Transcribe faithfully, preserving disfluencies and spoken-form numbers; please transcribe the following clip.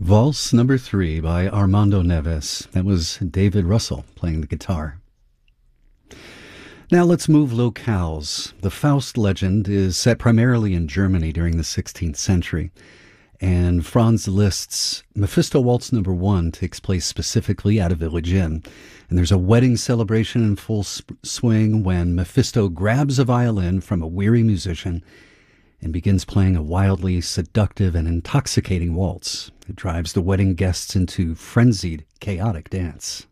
Valse number three by Armando Neves. That was David Russell playing the guitar. Now let's move locales. The Faust legend is set primarily in Germany during the sixteenth century, and Franz Liszt's Mephisto Waltz number one takes place specifically at a village inn. And there's a wedding celebration in full sp- swing when Mephisto grabs a violin from a weary musician and begins playing a wildly seductive and intoxicating waltz. It drives the wedding guests into frenzied, chaotic dance.